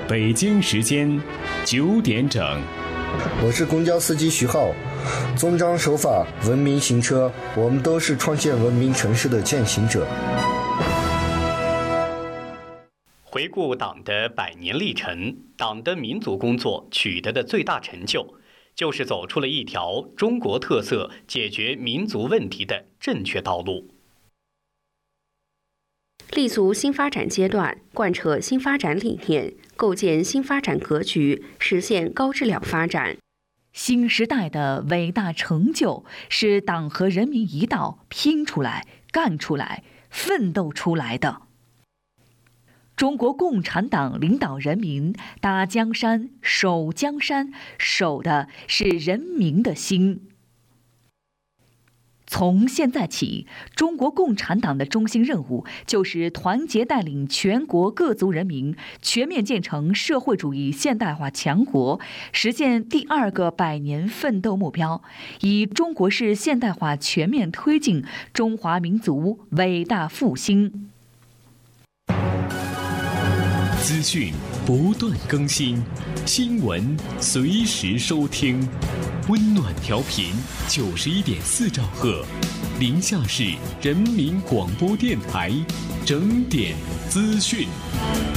北京时间9点整。 我是公交司机徐浩，遵章守法，文明行车，我们都是创建文明城市的践行者。 回顾党的100年历程，党的民族工作取得的最大成就，就是走出了一条中国特色解决民族问题的正确道路。 立足新发展阶段，贯彻新发展理念，构建新发展格局，实现高质量发展。 新时代的伟大成就，是党和人民一道拼出来、干出来、奋斗出来的。中国共产党领导人民打江山、守江山，守的是人民的心。从现在起，中国共产党的中心任务就是团结带领全国各族人民全面建成社会主义现代化强国，实现第2个100年奋斗目标，以中国式现代化全面推进中华民族伟大复兴。 资讯不断更新，新闻随时收听。温暖调频91.4兆赫，宁夏市人民广播电台，整点资讯。